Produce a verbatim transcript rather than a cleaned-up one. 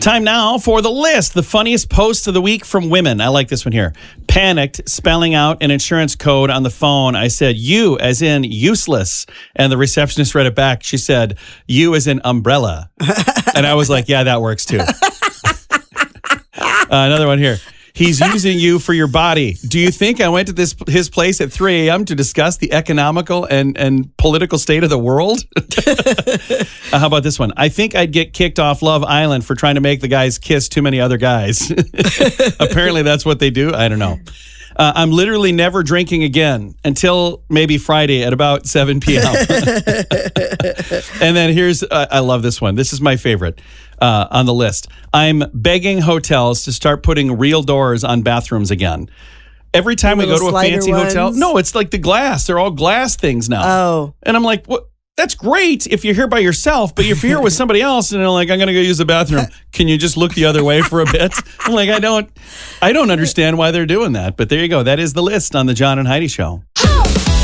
Time now for the list. The funniest posts of the week from women. I like this one here. Panicked, spelling out an insurance code on the phone. I said, you as in useless. And the receptionist read it back. She said, you as in umbrella. And I was like, yeah, that works too. uh, another one here. He's using you for your body. Do you think I went to this his place at three a.m. to discuss the economical and, and political state of the world? uh, how about this one? I think I'd get kicked off Love Island for trying to make the guys kiss too many other guys. Apparently that's what they do. I don't know. Uh, I'm literally never drinking again until maybe Friday at about seven p.m. And then here's, uh, I love this one. This is my favorite uh, on the list. I'm begging hotels to start putting real doors on bathrooms again. Every time we go to a fancy ones. hotel, no, it's like the glass. They're all glass things now. Oh. And I'm like, what? That's great if you're here by yourself, but if you're here with somebody else and they're like, I'm going to go use the bathroom, can you just look the other way for a bit? I'm like, I don't, I don't understand why they're doing that. But there you go. That is the list on the John and Heidi Show.